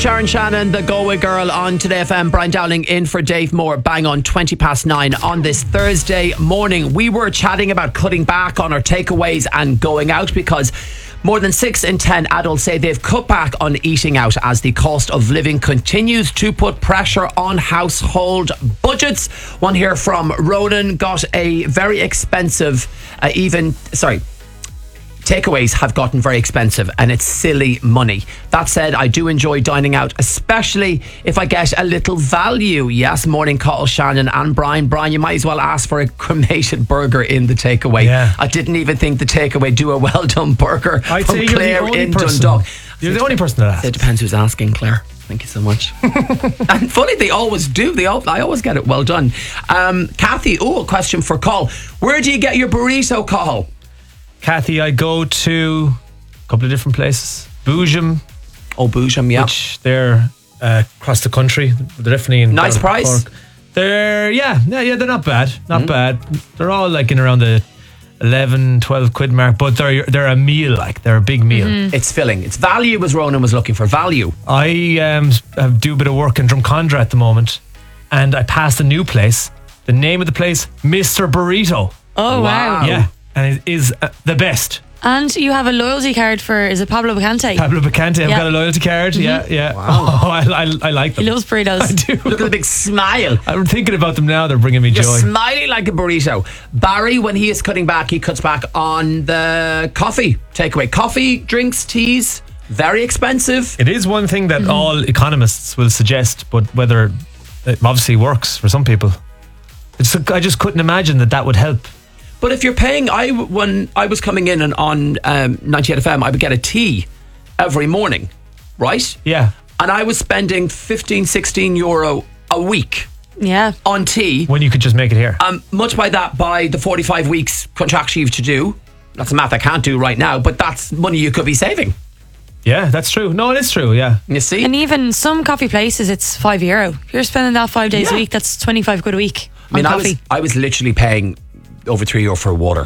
Sharon Shannon, the Galway girl on Today FM. Brian Dowling in for Dave Moore. Bang on 9:20 on this Thursday morning. We were chatting about cutting back on our takeaways and going out because more than 6 in 10 adults say they've cut back on eating out as the cost of living continues to put pressure on household budgets. One here from Ronan got a very expensive, takeaways have gotten very expensive and it's silly money. That said, I do enjoy dining out, especially if I get a little value. Yes, morning call Shannon and Brian. Brian, you might as well ask for a cremated burger in the takeaway. Yeah. I didn't even think the takeaway do a well done burger. I'd from say you're Claire the only in person. Dundalk. You're the only person that asked. It depends who's asking, Claire. Thank you so much. And funny, they always do. I always get it well done. Kathy, a question for Call. Where do you get your burrito, Call? Kathy, I go to a couple of different places. Boojum. Oh, Boojum, yeah. Which they're across the country. They're definitely in nice price. Cork. They're they're not bad. Not bad. They're all like in around the 11, 12 quid mark, but they're a meal, like they're a big meal. It's filling. It's value as Ronan was looking for. Value. I do a bit of work in Drumcondra at the moment, and I passed a new place. The name of the place, Mr. Burrito. Oh, wow. Yeah, and it is the best. And you have a loyalty card for, is it Pablo Bacante? Pablo Bacante, I've Yeah. got a loyalty card. Yeah. Wow. Oh, I like them. He loves burritos. I do. Look at the big smile. I'm thinking about them now. They're bringing me You're joy. smiling like a burrito. Barry, when he is cutting back, he cuts back on the coffee takeaway. Coffee, drinks, teas, very expensive. It is one thing that all economists will suggest, but whether it obviously works for some people. I just couldn't imagine that would help. But if you're paying, when I was coming in and on 98 FM, I would get a tea every morning, right? Yeah. And I was spending 15, 16 euro a week Yeah. on tea. When you could just make it here. Much by that, by the 45 weeks contractually you have to do. That's a math I can't do right now, but that's money you could be saving. Yeah, that's true. No, it is true, yeah. You see? And even some coffee places, it's €5. If you're spending that 5 days a week, that's 25 quid a week on coffee. I was literally paying over €3 for water.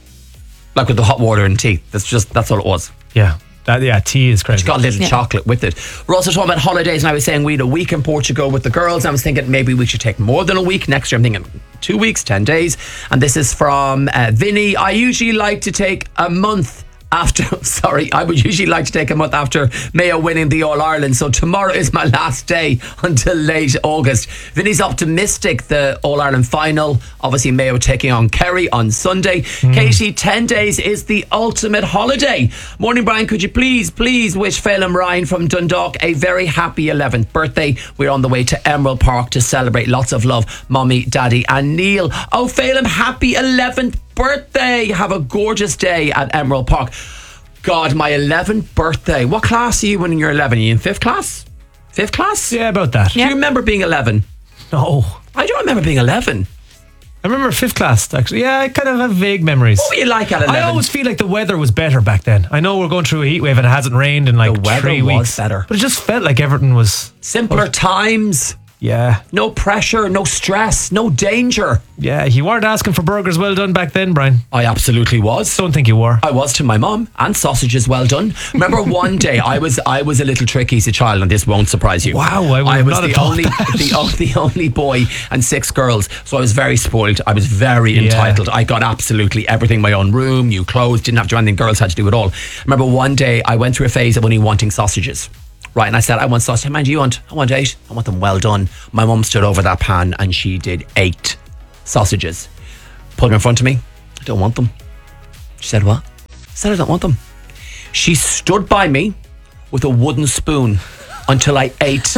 Like with the hot water and tea. That's all it was. Yeah. Tea is crazy. She got a little chocolate with it. We're also talking about holidays, and I was saying we had a week in Portugal with the girls. I was thinking maybe we should take more than a week. Next year I'm thinking 2 weeks, 10 days. And this is from Vinny. I usually like to take a month after, I would usually like to take a month after Mayo winning the All-Ireland. So tomorrow is my last day until late August. Vinny's optimistic the All-Ireland final. Obviously Mayo taking on Kerry on Sunday. Katie, 10 days is the ultimate holiday. Morning, Brian. Could you please wish Phelim Ryan from Dundalk a very happy 11th birthday. We're on the way to Emerald Park to celebrate. Lots of love, Mommy, Daddy and Neil. Oh, Phelim, happy 11th birthday. Have a gorgeous day at Emerald Park. God, my 11th birthday. What class are you when you're 11? Are you in 5th class? 5th class? Yeah, about that. Do you remember being 11? No. I don't remember being 11. I remember 5th class, actually. Yeah, I kind of have vague memories. What were you like at 11? I always feel like the weather was better back then. I know we're going through a heat wave and it hasn't rained in like The weather 3 was weeks. better. But it just felt like everything was... Simpler times. Yeah. No pressure, no stress, no danger. Yeah, you weren't asking for burgers well done back then, Brian. I absolutely was. Don't think you were. I was to my mum, and sausages well done. Remember one day I was a little tricky as a child, and this won't surprise you. Wow, I would was not have the thought only that. the only boy and 6 girls, so I was very spoiled. I was very entitled. I got absolutely everything, my own room, new clothes, didn't have to do anything. Girls had to do it all. Remember one day I went through a phase of only wanting sausages. Right, and I said, I want sausage. How many do you want? I want 8. I want them well done. My mum stood over that pan and she did 8 sausages. Put them in front of me. I don't want them. She said, what? I said, I don't want them. She stood by me with a wooden spoon until I ate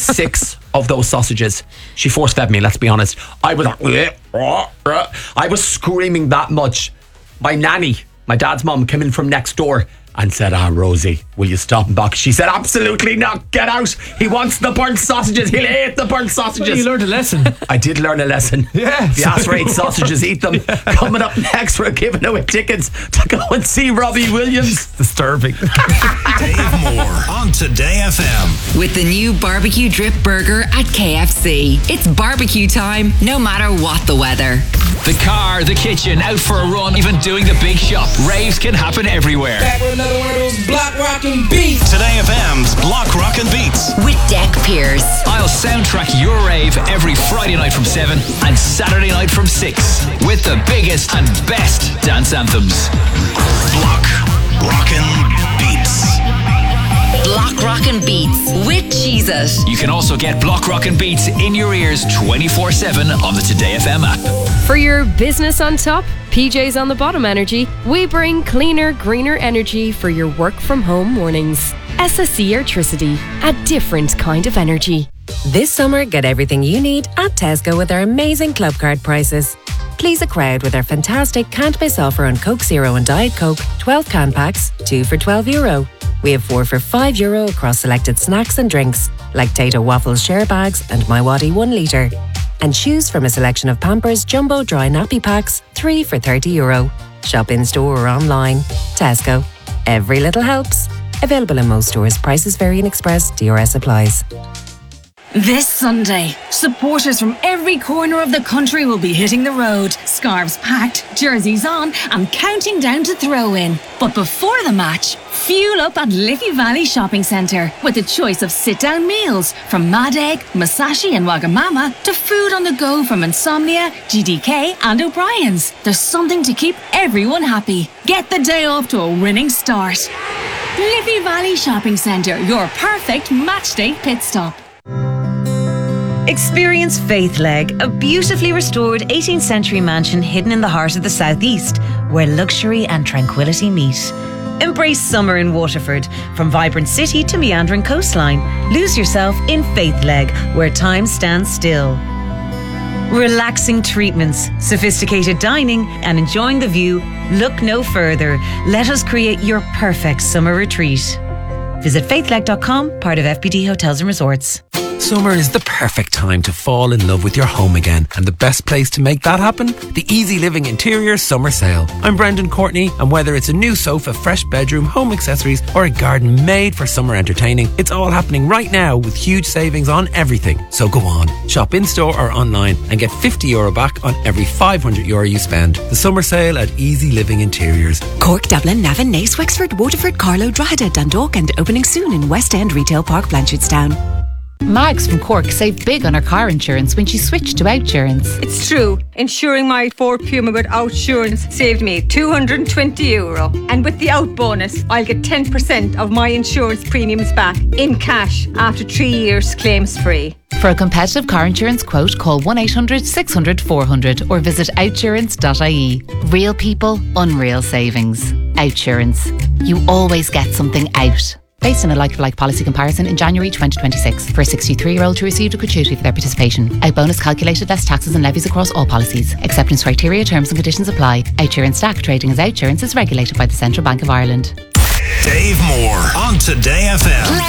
6 of those sausages. She force fed me, let's be honest. I was like, I was screaming that much. My nanny, my dad's mum, came in from next door and said, Rosie, will you stop and back? She said, absolutely not. Get out. He wants the burnt sausages. He'll eat the burnt sausages. Well, you learned a lesson. I did learn a lesson. Yeah. If you ask for 8 sausages, eat them. Coming up next, we're giving away tickets to go and see Robbie Williams. Disturbing. Dave Moore on Today FM. With the new barbecue drip burger at KFC. It's barbecue time, no matter what the weather. The car, the kitchen, out for a run, even doing the big shop. Raves can happen everywhere. Back with another one of those block rocket Rockin' Beats. Today FM's Block Rockin' Beats. With Deck Pierce. I'll soundtrack your rave every Friday night from 7 and Saturday night from 6 with the biggest and best dance anthems. Block Rockin' Beats. Block Rockin' Beats with Cheez-It. You can also get Block Rockin' Beats in your ears 24/7 on the Today FM app. For your business on top, PJ's on the bottom energy, we bring cleaner, greener energy for your work from home mornings. SSE Airtricity, a different kind of energy. This summer, get everything you need at Tesco with our amazing club card prices. Please a crowd with our fantastic can't miss offer on Coke Zero and Diet Coke, 12 can packs, 2 for €12. We have 4 for €5 across selected snacks and drinks, like Tato Waffles share bags and My Waddy 1 litre. And choose from a selection of Pampers Jumbo Dry Nappy Packs, 3 for €30. Shop in store or online. Tesco. Every little helps. Available in most stores. Prices vary in Express. DRS applies. This Sunday, supporters from every corner of the country will be hitting the road, scarves packed, jerseys on, and counting down to throw in. But before the match, fuel up at Liffey Valley Shopping Centre with a choice of sit-down meals from Mad Egg, Masashi and Wagamama to food on the go from Insomnia, GDK and O'Brien's. There's something to keep everyone happy. Get the day off to a winning start. Liffey Valley Shopping Centre, your perfect matchday pit stop. Experience Faithleg, a beautifully restored 18th century mansion hidden in the heart of the southeast, where luxury and tranquility meet. Embrace summer in Waterford, from vibrant city to meandering coastline. Lose yourself in Faithleg, where time stands still. Relaxing treatments, sophisticated dining, and enjoying the view. Look no further. Let us create your perfect summer retreat. Visit faithleg.com, part of FPD Hotels and Resorts. Summer is the perfect time to fall in love with your home again, and the best place to make that happen? The Easy Living Interior Summer Sale. I'm Brendan Courtney, and whether it's a new sofa, fresh bedroom, home accessories, or a garden made for summer entertaining, it's all happening right now with huge savings on everything. So go on, shop in store or online and get €50 back on every €500 you spend. The summer sale at Easy Living Interiors. Cork, Dublin, Navan, Naas, Wexford, Waterford, Carlow, Drogheda, Dundalk, and opening soon in West End Retail Park, Blanchardstown. Mags from Cork saved big on her car insurance when she switched to Outsurance. It's true. Insuring my Ford Puma with Outsurance saved me €220. And with the Out bonus, I'll get 10% of my insurance premiums back in cash after 3 years claims free. For a competitive car insurance quote, call 1-800-600-400 or visit outsurance.ie. Real people, unreal savings. Outsurance. You always get something out. Based on a like-for-like policy comparison in January 2026 for a 63-year-old who received a gratuity for their participation. Out bonus calculated less taxes and levies across all policies. Acceptance criteria, terms and conditions apply. Outsurance Stack trading as Outsurance is regulated by the Central Bank of Ireland. Dave Moore on Today FM.